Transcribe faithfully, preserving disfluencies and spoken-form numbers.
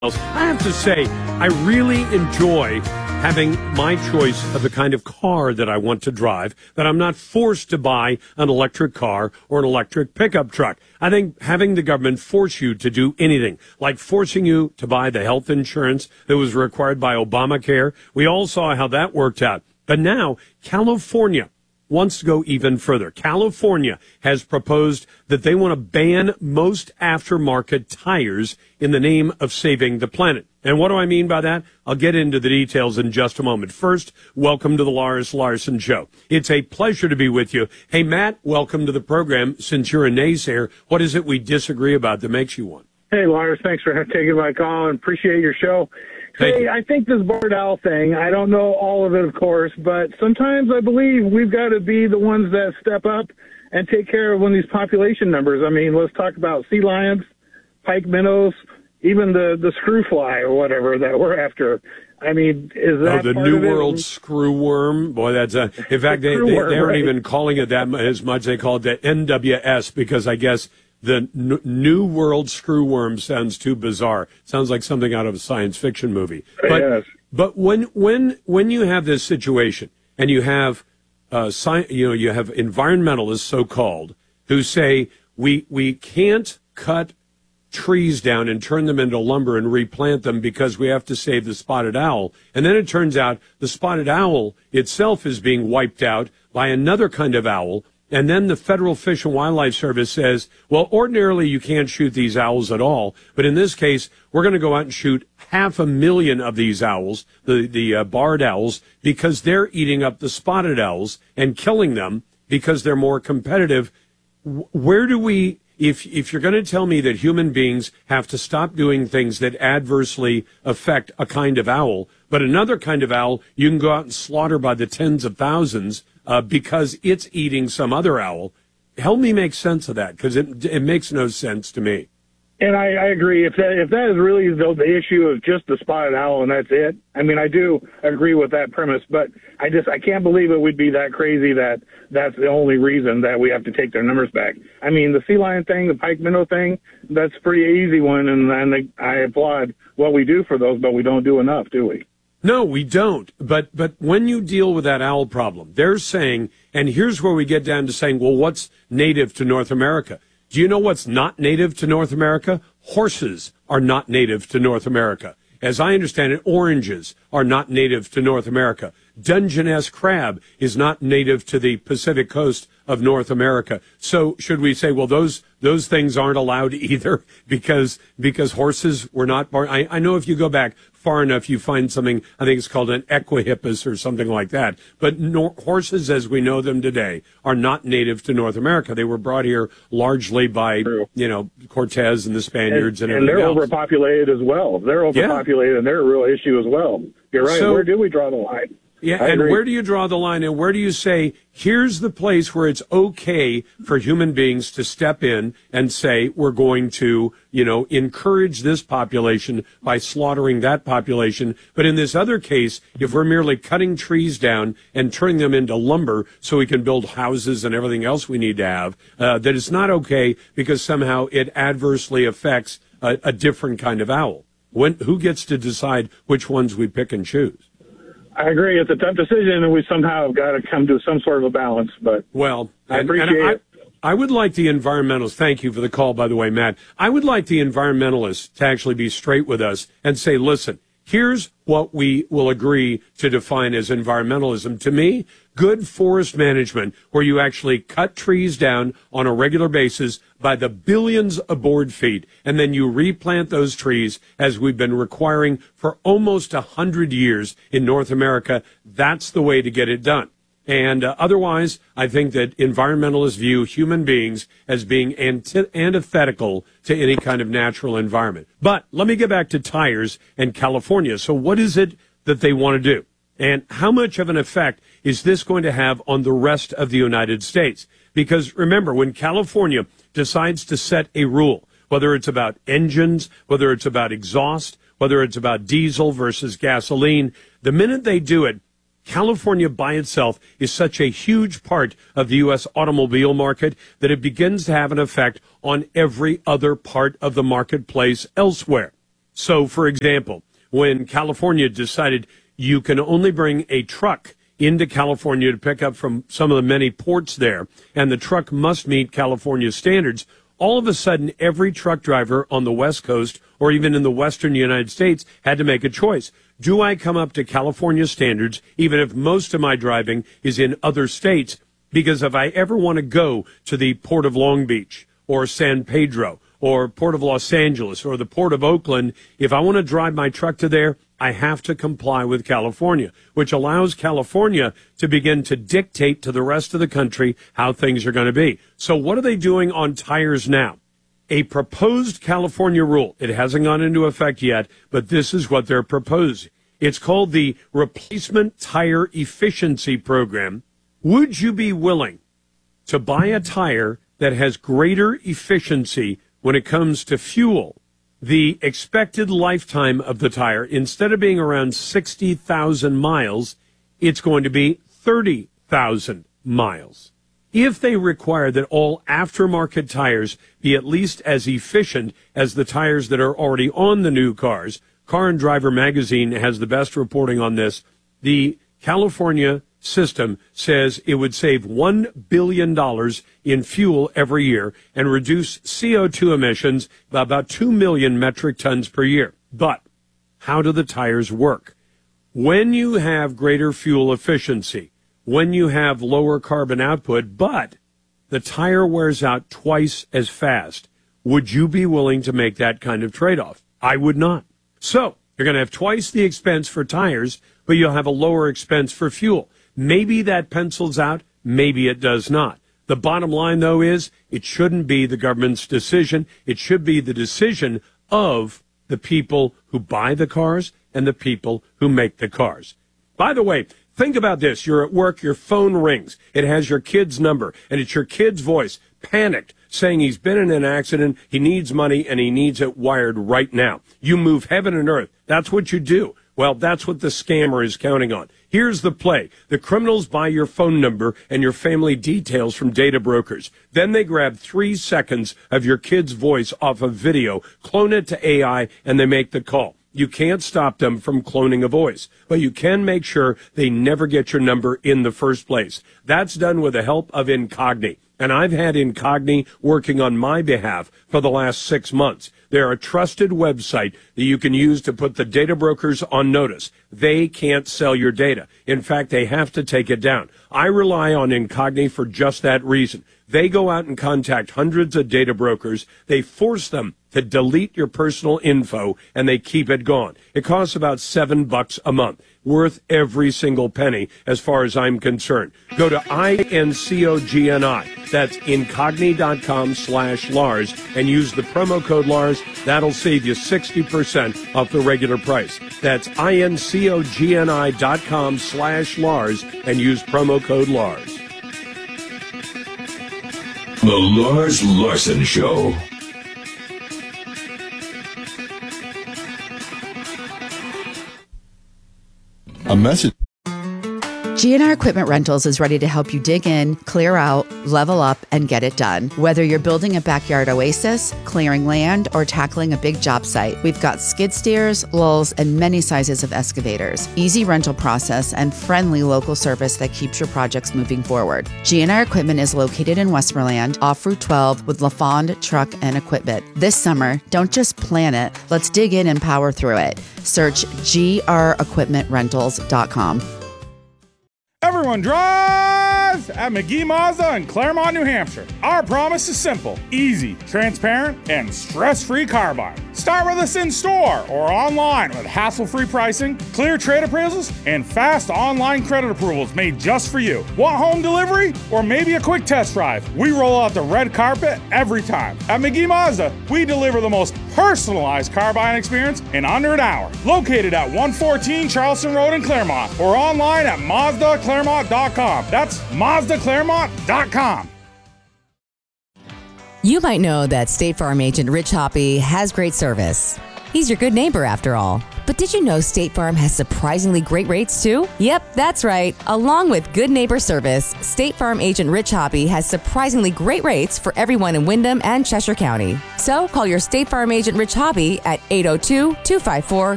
I have to say, I really enjoy having my choice of the kind of car that I want to drive, that I'm not forced to buy an electric car or an electric pickup truck. I think having the government force you to do anything, like forcing you to buy the health insurance that was required by Obamacare, we all saw how that worked out. But now, California wants to go even further. California has proposed that they want to ban most aftermarket tires in the name of saving the planet. And what do I mean by that? I'll get into the details in just a moment. First, welcome to the Lars Larson Show. It's a pleasure to be with you. Hey, Matt, welcome to the program. Since you're a naysayer, what is it we disagree about that makes you one? Hey, Lars, thanks for taking my call and appreciate your show. Hey, I think this barred owl thing, I don't know all of it, of course, but sometimes I believe we've got to be the ones that step up and take care of one of these population numbers. I mean, let's talk about sea lions, pike minnows, even the, the screw fly or whatever that we're after. I mean, is that oh, the part New of it? World screw worm? Boy, that's a, in fact, they, they, they aren't right. even calling it that as much. They call it the N W S because I guess the N- New World screwworm sounds too bizarre. Sounds like something out of a science fiction movie. But, yes. but when when when you have this situation and you have uh, sci- you know you have environmentalists, so called, who say we we can't cut trees down and turn them into lumber and replant them because we have to save the spotted owl, and then it turns out the spotted owl itself is being wiped out by another kind of owl. And then the Federal Fish and Wildlife Service says, well, ordinarily you can't shoot these owls at all. But in this case, we're going to go out and shoot half a million of these owls, the, the uh, barred owls, because they're eating up the spotted owls and killing them because they're more competitive. Where do we, if, if you're going to tell me that human beings have to stop doing things that adversely affect a kind of owl, but another kind of owl you can go out and slaughter by the tens of thousands, Uh, because it's eating some other owl. Help me make sense of that, because it it makes no sense to me. And I, I agree. If that if that is really the, the issue of just the spotted owl and that's it, I mean, I do agree with that premise. But I just I can't believe it would be that crazy that that's the only reason that we have to take their numbers back. I mean, the sea lion thing, the pike minnow thing, that's a pretty easy one, and, and I applaud what we do for those, but we don't do enough, do we? No, we don't. But but when you deal with that owl problem, they're saying, and here's where we get down to saying, well, what's native to North America? Do you know what's not native to North America? Horses are not native to North America. As I understand it, oranges are not native to North America. Dungeness crab is not native to the Pacific coast of North America. So should we say, well, those those things aren't allowed either because because horses were not born? I, I know if you go back far enough, you find something, I think it's called an equihippus or something like that. But no, horses as we know them today are not native to North America. They were brought here largely by, True. you know, Cortez and the Spaniards and, and, and everything else. And they're overpopulated as well. They're overpopulated, yeah. and they're a real issue as well. You're right. So, where do we draw the line? Yeah, I and agree. where do you draw the line, and where do you say, here's the place where it's okay for human beings to step in and say, we're going to, you know, encourage this population by slaughtering that population. But in this other case, if we're merely cutting trees down and turning them into lumber so we can build houses and everything else we need to have, uh, that it's not okay because somehow it adversely affects a, a different kind of owl. When, who gets to decide which ones we pick and choose? I agree. It's a tough decision, and we somehow have got to come to some sort of a balance. But well, I and, appreciate and I, it. I would like the environmentalists. Thank you for the call, by the way, Matt. I would like the environmentalists to actually be straight with us and say, listen, here's what we will agree to define as environmentalism. To me, good forest management, where you actually cut trees down on a regular basis by the billions of board feet, and then you replant those trees as we've been requiring for almost a hundred years in North America. That's the way to get it done. And uh, otherwise, I think that environmentalists view human beings as being anti- antithetical to any kind of natural environment. But let me get back to tires and California. So what is it that they want to do? And how much of an effect is this going to have on the rest of the United States? Because remember, when California decides to set a rule, whether it's about engines, whether it's about exhaust, whether it's about diesel versus gasoline, the minute they do it, California by itself is such a huge part of the U S automobile market that it begins to have an effect on every other part of the marketplace elsewhere. So, for example, when California decided you can only bring a truck into California to pick up from some of the many ports there, and the truck must meet California standards, all of a sudden every truck driver on the West Coast or even in the western United States had to make a choice. Do I come up to California standards, even if most of my driving is in other states? Because if I ever want to go to the Port of Long Beach or San Pedro or Port of Los Angeles or the Port of Oakland, if I want to drive my truck to there, I have to comply with California, which allows California to begin to dictate to the rest of the country how things are going to be. So what are they doing on tires now? A proposed California rule. It hasn't gone into effect yet, but this is what they're proposing. It's called the Replacement Tire Efficiency Program. Would you be willing to buy a tire that has greater efficiency when it comes to fuel? The expected lifetime of the tire, instead of being around sixty thousand miles, it's going to be thirty thousand miles. If they require that all aftermarket tires be at least as efficient as the tires that are already on the new cars, Car and Driver magazine has the best reporting on this. The California system says it would save one billion dollars in fuel every year and reduce C O two emissions by about two million metric tons per year. But how do the tires work? When you have greater fuel efficiency, when you have lower carbon output, but the tire wears out twice as fast, would you be willing to make that kind of trade-off? I would not. So you're going to have twice the expense for tires, but you'll have a lower expense for fuel. Maybe that pencils out. Maybe it does not. The bottom line, though, is it shouldn't be the government's decision. It should be the decision of the people who buy the cars and the people who make the cars. By the way, think about this. You're at work, your phone rings. It has your kid's number, and it's your kid's voice, panicked, saying he's been in an accident, he needs money, and he needs it wired right now. You move heaven and earth. That's what you do. Well, that's what the scammer is counting on. Here's the play. The criminals buy your phone number and your family details from data brokers. Then they grab three seconds of your kid's voice off of video, clone it to A I, and they make the call. You can't stop them from cloning a voice, but you can make sure they never get your number in the first place. That's done with the help of Incogni. And I've had Incogni working on my behalf for the last six months. They're a trusted website that you can use to put the data brokers on notice. They can't sell your data. In fact, they have to take it down. I rely on Incogni for just that reason. They go out and contact hundreds of data brokers. They force them to delete your personal info, and they keep it gone. It costs about seven bucks a month. Worth every single penny as far as I'm concerned. Go to I N C O G N I. That's incogni.com slash Lars and use the promo code Lars. That'll save you sixty percent off the regular price. That's incogni.com slash Lars and use promo code Lars. The Lars Larson Show. A message. G and R Equipment Rentals is ready to help you dig in, clear out, level up, and get it done. Whether you're building a backyard oasis, clearing land, or tackling a big job site, we've got skid steers, lulls, and many sizes of excavators. Easy rental process and friendly local service that keeps your projects moving forward. G and R Equipment is located in Westmoreland, off Route twelve with LaFond Truck and Equipment. This summer, don't just plan it, let's dig in and power through it. Search G R equipment rentals dot com. Everyone drives at McGee Mazda in Claremont, New Hampshire. Our promise is simple, easy, transparent, and stress-free car buying. Start with us in store or online with hassle-free pricing, clear trade appraisals, and fast online credit approvals made just for you. Want home delivery or maybe a quick test drive? We roll out the red carpet every time. At McGee Mazda, we deliver the most personalized car buying experience in under an hour. Located at one fourteen Charleston Road in Claremont or online at Mazda Claremont dot com. That's Mazda Claremont dot com. You might know that State Farm agent Rich Hoppy has great service. He's your good neighbor after all. But did you know State Farm has surprisingly great rates too? Yep, that's right. Along with good neighbor service, State Farm agent Rich Hobby has surprisingly great rates for everyone in Windham and Cheshire County. So call your State Farm agent Rich Hobby at eight oh two, two five four,